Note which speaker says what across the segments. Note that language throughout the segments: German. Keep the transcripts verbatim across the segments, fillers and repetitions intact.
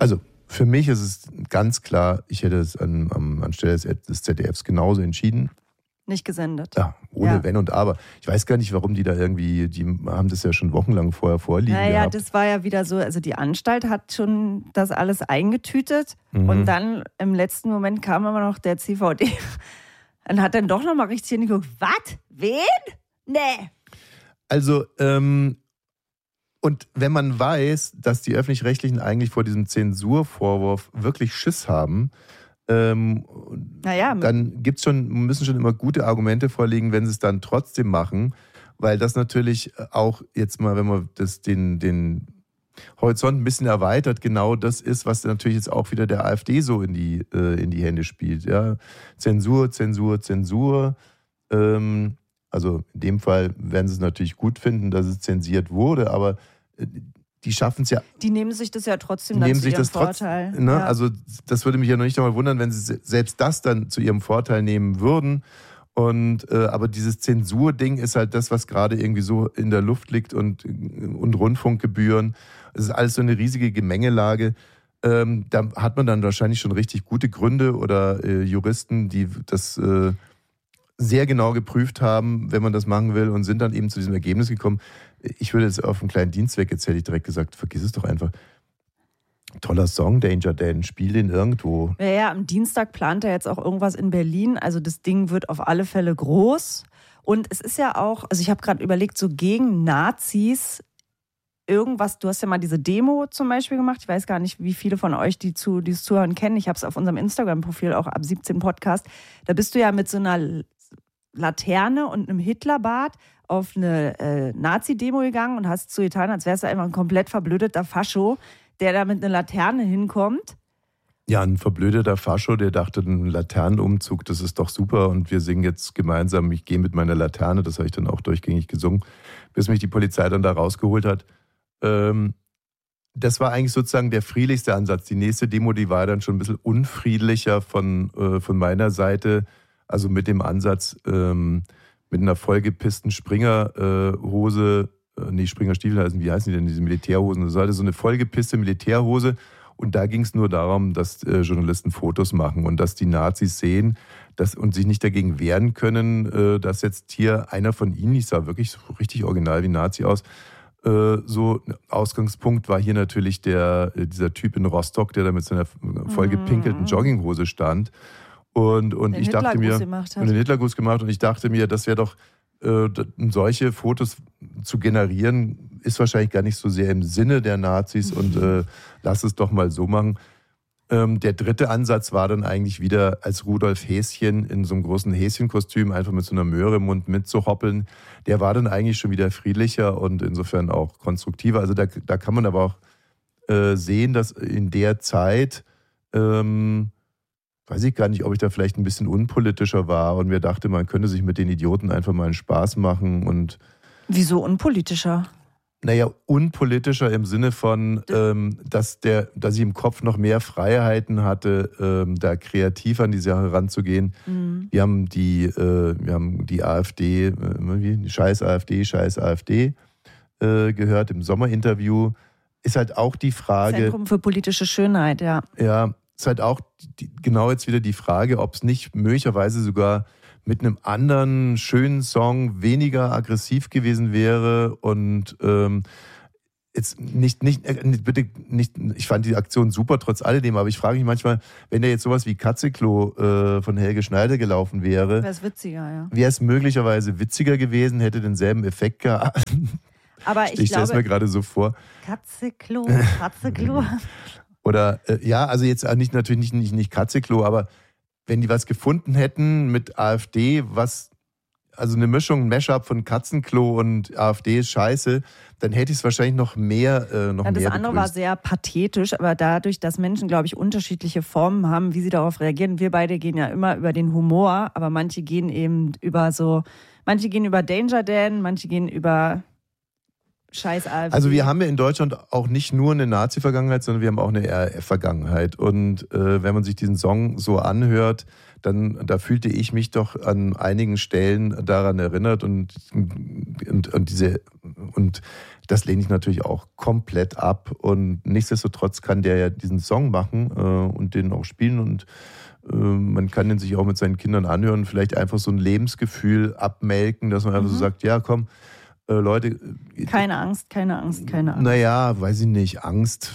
Speaker 1: Also für mich ist es ganz klar, ich hätte es an, an, anstelle des Z D Fs genauso entschieden.
Speaker 2: Nicht gesendet.
Speaker 1: Ja, ohne
Speaker 2: ja.
Speaker 1: Wenn und Aber. Ich weiß gar nicht, warum die da irgendwie, die haben das ja schon wochenlang vorher vorliegen
Speaker 2: naja,
Speaker 1: gehabt.
Speaker 2: Das war ja wieder so, also die Anstalt hat schon das alles eingetütet
Speaker 1: Mhm.
Speaker 2: und dann im letzten Moment kam aber noch der C V D und hat dann doch nochmal richtig hingeguckt. Was? Wen? Nee.
Speaker 1: Also, ähm, und wenn man weiß, dass die Öffentlich-Rechtlichen eigentlich vor diesem Zensurvorwurf wirklich Schiss haben, Ähm,
Speaker 2: naja,
Speaker 1: dann gibt's schon, müssen schon immer gute Argumente vorliegen, wenn sie es dann trotzdem machen, weil das natürlich auch jetzt mal, wenn man das den, den Horizont ein bisschen erweitert, genau das ist, was natürlich jetzt auch wieder der AfD so in die, äh, in die Hände spielt. Ja? Zensur, Zensur, Zensur. Ähm, also in dem Fall werden sie es natürlich gut finden, dass es zensiert wurde, aber äh, die schaffen es ja.
Speaker 2: Die nehmen sich das ja trotzdem
Speaker 1: die
Speaker 2: dann
Speaker 1: nehmen
Speaker 2: zu
Speaker 1: sich
Speaker 2: ihrem
Speaker 1: das trotz,
Speaker 2: Vorteil.
Speaker 1: Ne?
Speaker 2: Ja.
Speaker 1: Also das würde mich ja noch nicht einmal wundern, wenn sie selbst das dann zu ihrem Vorteil nehmen würden. Und äh, aber dieses Zensurding ist halt das, was gerade irgendwie so in der Luft liegt und, und Rundfunkgebühren. Es ist alles so eine riesige Gemengelage. Ähm, da hat man dann wahrscheinlich schon richtig gute Gründe oder äh, Juristen, die das äh, sehr genau geprüft haben, wenn man das machen will, und sind dann eben zu diesem Ergebnis gekommen. Ich würde jetzt auf einen kleinen Dienstweg, jetzt hätte ich direkt gesagt, vergiss es doch einfach. Toller Song, Danger Dan, spiel den irgendwo.
Speaker 2: Ja, ja, am Dienstag plant er jetzt auch irgendwas in Berlin. Also das Ding wird auf alle Fälle groß. Und es ist ja auch, also ich habe gerade überlegt, so gegen Nazis irgendwas, du hast ja mal diese Demo zum Beispiel gemacht. Ich weiß gar nicht, wie viele von euch, die zu, dieses Zuhören kennen. Ich habe es auf unserem Instagram-Profil, auch ab siebzehn Podcast. Da bist du ja mit so einer Laterne und einem Hitlerbart auf eine äh, Nazi-Demo gegangen und hast so getan, als wärst du einfach ein komplett verblödeter Fascho, der da mit einer Laterne hinkommt.
Speaker 1: Ja, ein verblödeter Fascho, der dachte, ein Laternenumzug, das ist doch super und wir singen jetzt gemeinsam, ich gehe mit meiner Laterne, das habe ich dann auch durchgängig gesungen, bis mich die Polizei dann da rausgeholt hat. Ähm, das war eigentlich sozusagen der friedlichste Ansatz. Die nächste Demo, die war dann schon ein bisschen unfriedlicher von, äh, von meiner Seite, also mit dem Ansatz, ähm, mit einer vollgepissten Springerhose, äh, nee, Springerstiefel heißen, wie heißen die denn, diese Militärhosen? Das war so eine vollgepisste Militärhose und da ging es nur darum, dass äh, Journalisten Fotos machen und dass die Nazis sehen dass, und sich nicht dagegen wehren können, äh, dass jetzt hier einer von ihnen, ich sah wirklich so richtig original wie Nazi aus, äh, so Ausgangspunkt war hier natürlich der, äh, dieser Typ in Rostock, der da mit seiner vollgepinkelten Jogginghose stand. Und, und ich dachte mir, und den Hitlergruß gemacht und ich dachte mir, das wäre doch, äh, solche Fotos zu generieren, ist wahrscheinlich gar nicht so sehr im Sinne der Nazis und äh, lass es doch mal so machen. Ähm, der dritte Ansatz war dann eigentlich wieder als Rudolf Häschen in so einem großen Häschenkostüm einfach mit so einer Möhre im Mund mitzuhoppeln. Der war dann eigentlich schon wieder friedlicher und insofern auch konstruktiver. Also da, da kann man aber auch äh, sehen, dass in der Zeit ähm, weiß ich gar nicht, ob ich da vielleicht ein bisschen unpolitischer war und mir dachte, man könnte sich mit den Idioten einfach mal einen Spaß machen. Und
Speaker 2: wieso unpolitischer?
Speaker 1: Naja, unpolitischer im Sinne von, ähm, dass, der, dass ich im Kopf noch mehr Freiheiten hatte, ähm, da kreativ an die Sache ranzugehen. Mhm. Wir haben die, äh, wir haben die AfD, äh, scheiß AfD, scheiß AfD äh, gehört im Sommerinterview. Ist halt auch die Frage...
Speaker 2: Zentrum für politische Schönheit, ja.
Speaker 1: Ja, ist halt auch die, genau jetzt wieder die Frage, ob es nicht möglicherweise sogar mit einem anderen schönen Song weniger aggressiv gewesen wäre und ähm, jetzt nicht, nicht, bitte nicht, ich fand die Aktion super trotz alledem, aber ich frage mich manchmal, wenn da jetzt sowas wie Katzeklo äh, von Helge Schneider gelaufen wäre,
Speaker 2: wäre es witziger, ja.
Speaker 1: Wäre es möglicherweise witziger gewesen, hätte denselben Effekt gehabt.
Speaker 2: Aber ich,
Speaker 1: ich stelle es mir gerade so vor.
Speaker 2: Katzeklo, Katzeklo.
Speaker 1: Oder, äh, ja, also jetzt nicht, natürlich nicht, nicht, nicht Katzeklo, aber wenn die was gefunden hätten mit AfD, was, also eine Mischung, ein Mashup von Katzenklo und AfD ist scheiße, dann hätte ich es wahrscheinlich noch mehr äh, noch
Speaker 2: ja, das
Speaker 1: mehr
Speaker 2: andere
Speaker 1: begrüßt.
Speaker 2: war sehr pathetisch, aber dadurch, dass Menschen, glaube ich, unterschiedliche Formen haben, wie sie darauf reagieren. Wir beide gehen ja immer über den Humor, aber manche gehen eben über so, manche gehen über Danger Dan, manche gehen über Scheiß AfD.
Speaker 1: Also wir haben ja in Deutschland auch nicht nur eine Nazi-Vergangenheit, sondern wir haben auch eine R A F-Vergangenheit. Und äh, wenn man sich diesen Song so anhört, dann da fühlte ich mich doch an einigen Stellen daran erinnert und, und, und diese und das lehne ich natürlich auch komplett ab. Und nichtsdestotrotz kann der ja diesen Song machen äh, und den auch spielen und äh, man kann den sich auch mit seinen Kindern anhören, vielleicht einfach so ein Lebensgefühl abmelken, dass man einfach mhm. so sagt, ja komm, äh, Leute.
Speaker 2: Keine Angst, keine Angst, keine Angst.
Speaker 1: Naja, weiß ich nicht, Angst.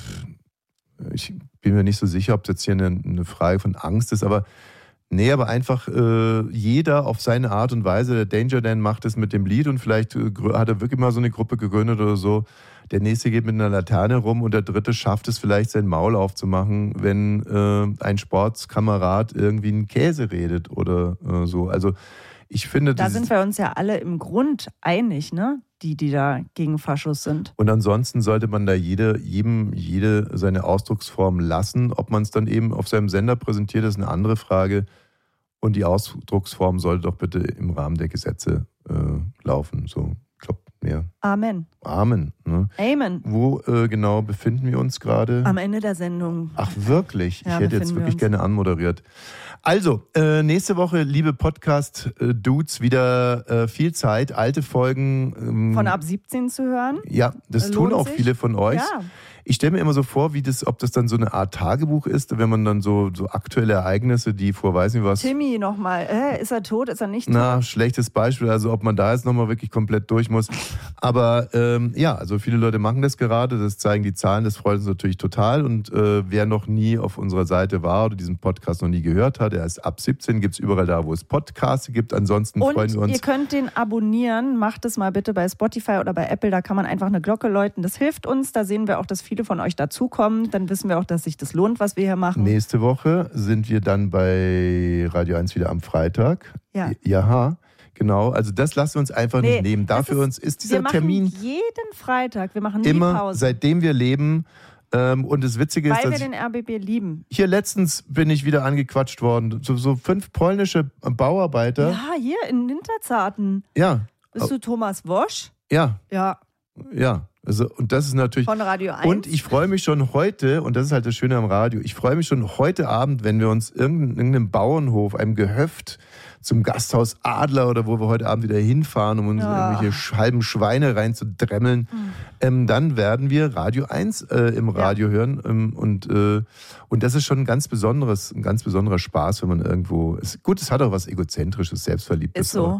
Speaker 1: Ich bin mir nicht so sicher, ob das jetzt hier eine, eine Frage von Angst ist, aber nee, aber einfach äh, jeder auf seine Art und Weise. Der Danger Dan macht es mit dem Lied und vielleicht äh, hat er wirklich mal so eine Gruppe gegründet oder so. Der nächste geht mit einer Laterne rum und der dritte schafft es vielleicht, sein Maul aufzumachen, wenn äh, ein Sportskamerad irgendwie einen Käse redet oder äh, so. Also ich finde,
Speaker 2: da sind wir uns ja alle im Grund einig, ne? Die, die da gegen Faschos sind.
Speaker 1: Und ansonsten sollte man da jede, jedem jede seine Ausdrucksform lassen. Ob man es dann eben auf seinem Sender präsentiert, ist eine andere Frage. Und die Ausdrucksform sollte doch bitte im Rahmen der Gesetze äh, laufen. So, ich glaube, mehr.
Speaker 2: Amen.
Speaker 1: Amen. Ne?
Speaker 2: Amen.
Speaker 1: Wo äh, genau befinden wir uns gerade?
Speaker 2: Am Ende der Sendung.
Speaker 1: Ach, wirklich?
Speaker 2: Ja,
Speaker 1: ich hätte jetzt wirklich gerne anmoderiert. Also, äh, nächste Woche, liebe Podcast-Dudes, wieder äh, viel Zeit, alte Folgen. Ähm,
Speaker 2: von ab siebzehn zu hören?
Speaker 1: Ja, das
Speaker 2: Lohnt
Speaker 1: tun auch
Speaker 2: sich?
Speaker 1: viele von euch.
Speaker 2: Ja.
Speaker 1: Ich stelle mir immer so vor, wie das, ob das dann so eine Art Tagebuch ist, wenn man dann so, so aktuelle Ereignisse, die vor weiß nicht was.
Speaker 2: Timmy nochmal, äh, ist er tot, ist er nicht tot?
Speaker 1: Na, schlechtes Beispiel, also ob man da jetzt nochmal wirklich komplett durch muss. Aber ähm, ja, also viele Leute machen das gerade, das zeigen die Zahlen, das freut uns natürlich total. Und äh, wer noch nie auf unserer Seite war oder diesen Podcast noch nie gehört hat, er ist ab siebzehn, gibt es überall da, wo es Podcasts gibt. Ansonsten
Speaker 2: und
Speaker 1: freuen wir uns.
Speaker 2: Ihr könnt den abonnieren, macht es mal bitte bei Spotify oder bei Apple, da kann man einfach eine Glocke läuten, das hilft uns, da sehen wir auch, dass viele von euch dazukommen, dann wissen wir auch, dass sich das lohnt, was wir hier machen.
Speaker 1: Nächste Woche sind wir dann bei Radio eins wieder am Freitag.
Speaker 2: Ja.
Speaker 1: Ja, genau. Also das lassen wir uns einfach nee, nicht nehmen. Dafür
Speaker 2: ist,
Speaker 1: uns ist dieser
Speaker 2: wir machen
Speaker 1: Termin
Speaker 2: jeden Freitag. Wir machen nie
Speaker 1: immer,
Speaker 2: Pause.
Speaker 1: Seitdem wir leben. Ähm, und das Witzige
Speaker 2: Weil
Speaker 1: ist, dass
Speaker 2: wir den R B B lieben.
Speaker 1: Hier letztens bin ich wieder angequatscht worden. So, so fünf polnische Bauarbeiter.
Speaker 2: Ja, hier in Hinterzarten.
Speaker 1: Ja.
Speaker 2: Bist du Thomas Wosch?
Speaker 1: Ja.
Speaker 2: Ja.
Speaker 1: Ja. Also, und das ist natürlich.
Speaker 2: Von Radio eins.
Speaker 1: Und ich freue mich schon heute, und das ist halt das Schöne am Radio, ich freue mich schon heute Abend, wenn wir uns irgendeinem irgendeinem Bauernhof, einem Gehöft zum Gasthaus Adler oder wo wir heute Abend wieder hinfahren, um uns ja. irgendwelche halben Schweine reinzudremmeln, mhm. ähm, dann werden wir Radio eins äh, im Radio ja. hören. Ähm, und, äh, und das ist schon ein ganz besonderes, ein ganz besonderer Spaß, wenn man irgendwo. Ist, gut, es hat auch was Egozentrisches, Selbstverliebtes.
Speaker 2: Ist so.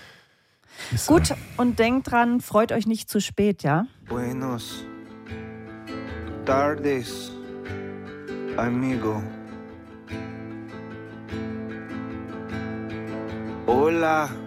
Speaker 2: Ist Gut, so. Und denkt dran, freut euch nicht zu spät, ja?
Speaker 3: Buenos tardes, amigo. Hola,